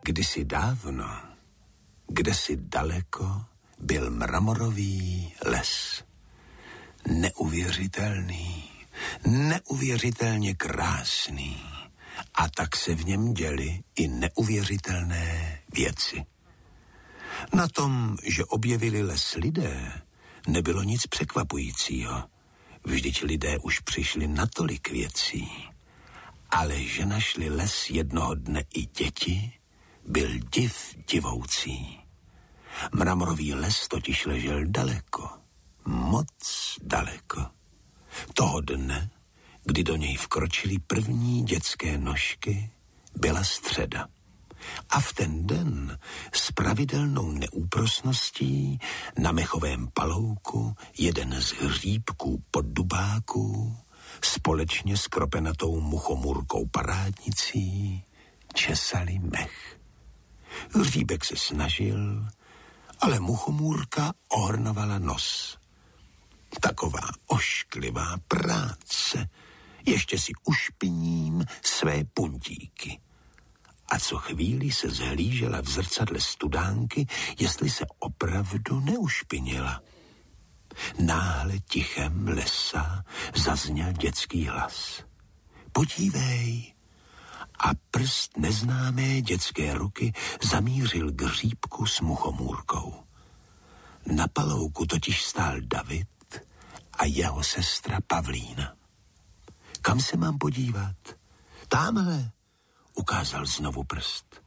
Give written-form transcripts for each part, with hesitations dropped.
Kdysi dávno, kdesi daleko, byl mramorový les. Neuvěřitelně krásný. A tak se v něm děly i neuvěřitelné věci. Na tom, že objevili les lidé, nebylo nic překvapujícího. Vždyť lidé už přišli na tolik věcí. Ale že našli les jednoho dne i děti, byl div divoucí. Mramorový les totiž ležel daleko, moc daleko. Toho dne, kdy do něj vkročily první dětské nožky, byla středa. A v ten den s pravidelnou neúprosností na mechovém palouku jeden z hříbků poddubáků společně s kropenatou muchomůrkou parádnicí česali mech. Hříbek se snažil, ale muchomůrka ohrnovala nos. Taková ošklivá práce, ještě si ušpiním své puntíky. A co chvíli se zhlížela v zrcadle studánky, jestli se opravdu neušpinila. Náhle tichem lesa zazněl dětský hlas. Podívej! A prst neznámé dětské ruky zamířil k hříbku s muchomůrkou. Na palouku totiž stál David a jeho sestra Pavlína. Kam se mám podívat? Támhle, ukázal znovu prst.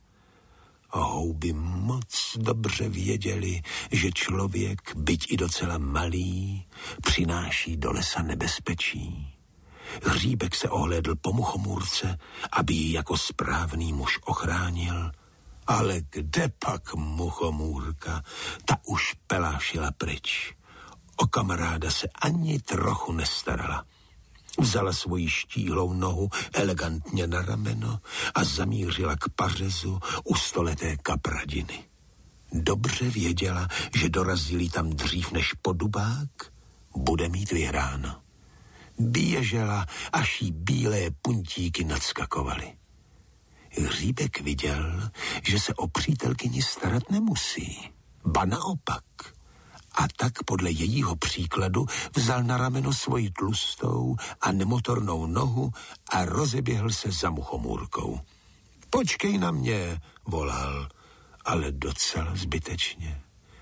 Houby moc dobře věděli, že člověk, byť i docela malý, přináší do lesa nebezpečí. Hříbek se ohlédl po muchomůrce, aby ji jako správný muž ochránil, ale kde pak muchomůrka, ta už pelášila pryč. O kamaráda se ani trochu nestarala. Vzala svoji štíhlou nohu elegantně na rameno a zamířila k pařezu u stoleté kapradiny. Dobře věděla, že dorazili tam dřív než podubák, bude mít vyhráno. Běžela, až jí bílé puntíky nadskakovaly. Hříbek viděl, že se o přítelkyni starat nemusí, ba naopak. A tak podle jejího příkladu vzal na rameno svoji tlustou a nemotornou nohu a rozeběhl se za muchomůrkou. Počkej na mě, volal, ale docela zbytečně.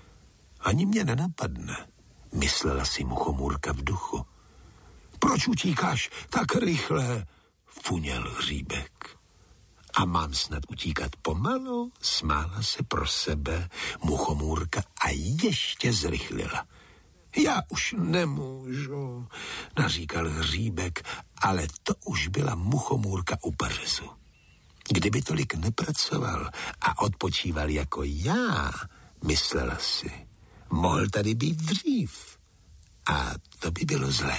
Ani mě nenapadne, myslela si muchomůrka v duchu. Proč utíkáš tak rychle, funěl hříbek. A mám snad utíkat pomalu, smála se pro sebe muchomůrka a ještě zrychlila. Já už nemůžu, naříkal hříbek, ale to už byla muchomůrka u pařezu. Kdyby tolik nepracoval a odpočíval jako já, myslela si, mohl tady být dřív. A to by bylo zlé.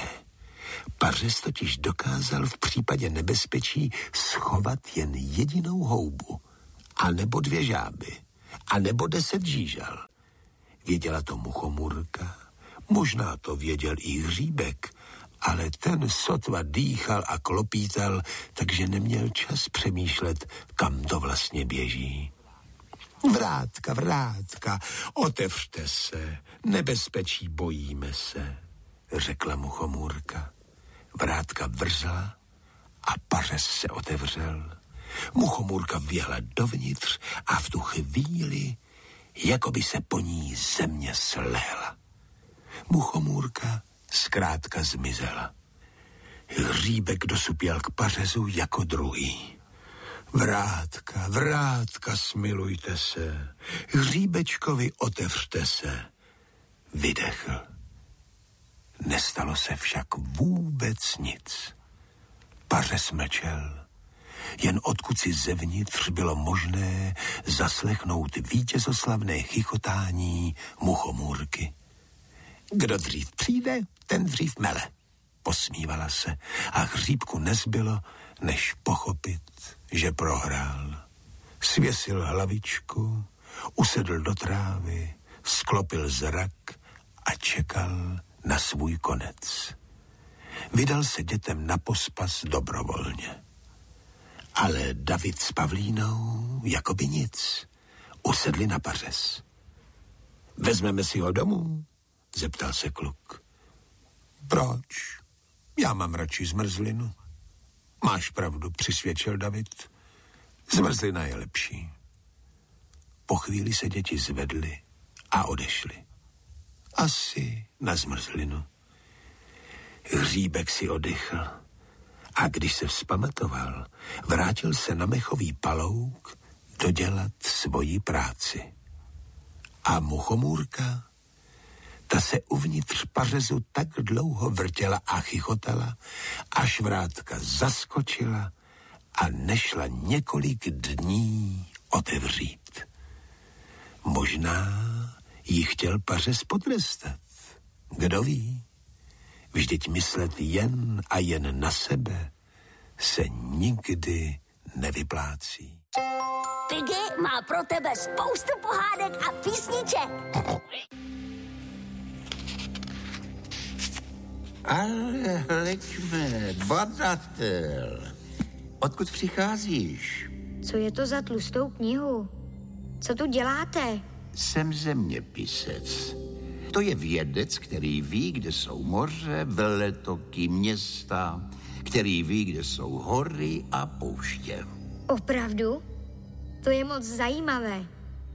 Pařez totiž dokázal v případě nebezpečí schovat jen jedinou houbu, anebo 2 žáby, anebo 10 žížal. Věděla to muchomůrka, možná to věděl i hříbek, ale ten sotva dýchal a klopítal, takže neměl čas přemýšlet, kam to vlastně běží. Vrátka, otevřte se, nebezpečí bojíme se, řekla muchomůrka. Vrátka vrzla a pařez se otevřel. Muchomůrka vjela dovnitř a v tu chvíli, jako by se po ní země sléhla. Muchomůrka zkrátka zmizela. Hříbek dosupěl k pařezu jako druhý. Vrátka, smilujte se. Hříbečkovi otevřte se. Vydechl. Nestalo se však vůbec nic. Pařez mlčel. Jen odkud si zevnitř bylo možné zaslechnout vítězoslavné chichotání muchomůrky. Kdo dřív přijde, ten dřív mele, posmívala se a hříbku nezbylo, než pochopit, že prohrál. Svěsil hlavičku, usedl do trávy, sklopil zrak a čekal na svůj konec. Vydal se dětem na pospas dobrovolně. Ale David s Pavlínou jako by nic. Usedli na pařez. Vezmeme si ho domů? Zeptal se kluk. Proč? Já mám radši zmrzlinu. Máš pravdu, přisvědčil David. Zmrzlina je lepší. Po chvíli se děti zvedly a odešly. Asi na zmrzlinu. Hříbek si oddychl a když se vzpamatoval, vrátil se na mechový palouk dodělat svoji práci. A muchomůrka, ta se uvnitř pařezu tak dlouho vrtěla a chichotala, až vrátka zaskočila a nešla několik dní otevřít. Možná jí chtěl pařez potrestat. Kdo ví? Vždyť myslet jen a jen na sebe se nikdy nevyplácí. Piggy má pro tebe spoustu pohádek a písniček. Ale hleďme, badatel. Odkud přicházíš? Co je to za tlustou knihu? Co tu děláte? Jsem zeměpisec. To je vědec, který ví, kde jsou moře, veletoky, města, který ví, kde jsou hory a pouště. Opravdu? To je moc zajímavé.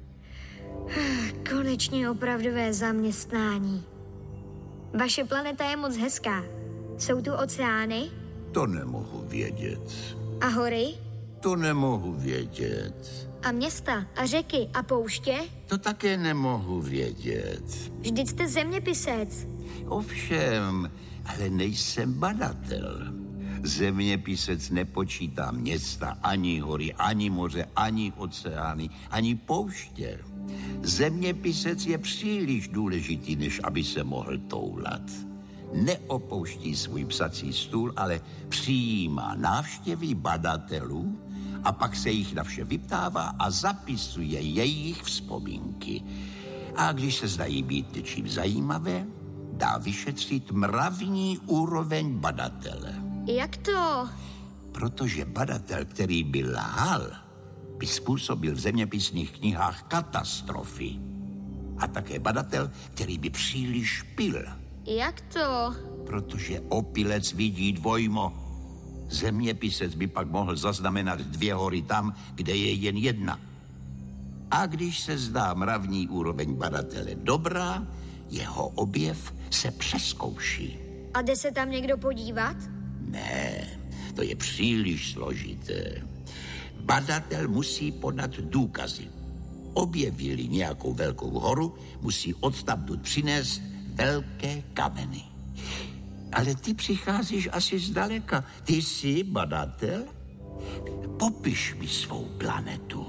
Konečně opravdové zaměstnání. Vaše planeta je moc hezká. Jsou tu oceány? To nemohu vědět. A hory? To nemohu vědět. A města? A řeky? A pouště? To také nemohu vědět. Vždyť jste zeměpisec. Ovšem, ale nejsem badatel. Zeměpisec nepočítá města, ani hory, ani moře, ani oceány, ani pouště. Zeměpisec je příliš důležitý, než aby se mohl toulat. Neopouští svůj psací stůl, ale přijímá návštěvy badatelů a pak se jich na vše vyptává a zapisuje jejich vzpomínky. A když se zdají být něčím zajímavé, dá vyšetřit mravní úroveň badatele. Jak to? Protože badatel, který by lhal, by způsobil v zeměpisných knihách katastrofy. A také badatel, který by příliš pil. Jak to? Protože opilec vidí dvojmo. Zeměpisec by pak mohl zaznamenat 2 hory tam, kde je jen 1. A když se zdá mravní úroveň badatele dobrá, jeho objev se přezkouší. A jde se tam někdo podívat? Ne, to je příliš složité. Badatel musí podat důkazy. Objevili nějakou velkou horu, musí odtamtud přinést velké kameny. Ale ty přicházíš asi zdaleka. Ty jsi badatel? Popiš mi svou planetu.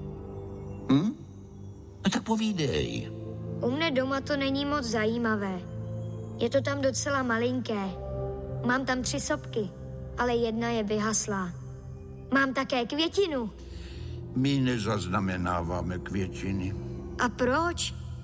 No tak povídej. U mne doma to není moc zajímavé. Je to tam docela malinké. Mám tam 3 sopky, ale 1 je vyhaslá. Mám také květinu. My nezaznamenáváme květiny. A proč?